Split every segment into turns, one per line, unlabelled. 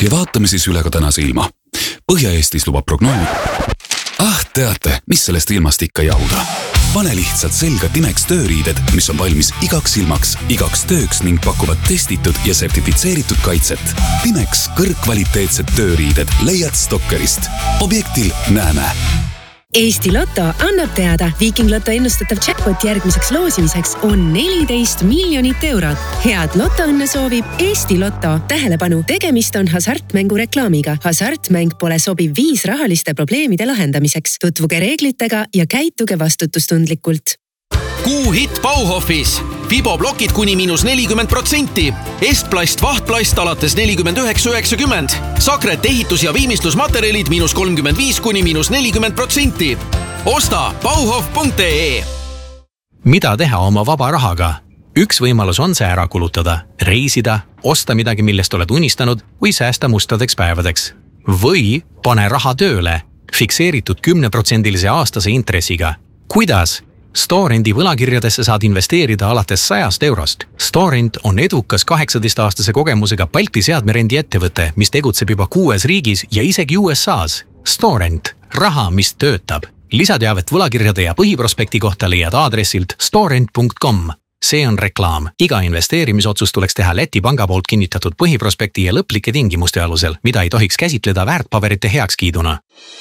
Ja vaatame siis üle ka tänase ilma. Põhja-Eestis lubab prognoos. Teate, mis sellest ilmast ikka jahuda? Pane lihtsalt selga Timex tööriided, mis on valmis igaks ilmaks, igaks tööks ning pakuvad testitud ja sertifitseeritud kaitset. Timex kõrgkvaliteetsed tööriided leiad Stokkerist. Objektil näeme.
Eesti Lotto annab teada, Viking Lotto ennustatav jackpot järgmiseks loosimiseks on 14 miljonit eurot. Head lotoõnne soovib Eesti Lotto. Tähelepanu, tegemist on hasartmängu reklaamiga. Hasartmäng pole sobiv viis rahaliste probleemide lahendamiseks. Tutvuge reeglitega ja käituge vastutustundlikult.
Kuuhitt Bauhofis. Fiboblokid kuni -40%. Estplast, vahtplast alates 49,90. Sakret ehitus- ja viimistlusmaterjalid -35 kuni -40%. Osta bauhof.ee.
Mida teha oma vaba rahaga? Üks võimalus on see ära kulutada, reisida, osta midagi, millest oled unistanud või säästa mustadeks päevadeks. Või pane raha tööle, fikseeritud 10% aastase intressiga. Kuidas? Storendi võlakirjadesse saad investeerida alates 100 eurost. Storend on edukas 18-aastase kogemusega Balti seadmerendi ettevõte, mis tegutseb juba 6 riigis ja isegi USAs. Storend. Raha, mis töötab. Lisateavet võlakirjade ja põhiprospekti kohta leiad aadressilt storend.com. See on reklaam. Iga investeerimisotsus tuleks teha Läti panga poolt kinnitatud põhiprospekti ja lõplike tingimuste alusel, mida ei tohiks käsitleda väärtpaberite heakskiiduna.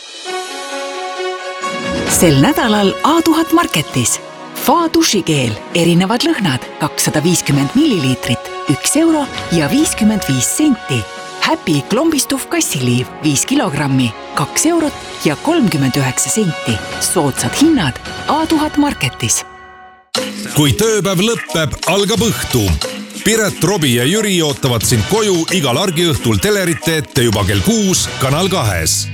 Sel nädalal A1000 Marketis. Fa dušikeel, erinevad lõhnad, 250 milliliitrit, 1 euro ja 55 senti. Happy klombistuv kassiliiv, 5 kilogrammi, 2 eurot ja 39 senti. Soodsad hinnad A1000 Marketis.
Kui tööpäev lõppeb, algab õhtu. Piret, Robi ja Jüri ootavad sind koju igal argiõhtul telerite ette juba kell 6 Kanal 2.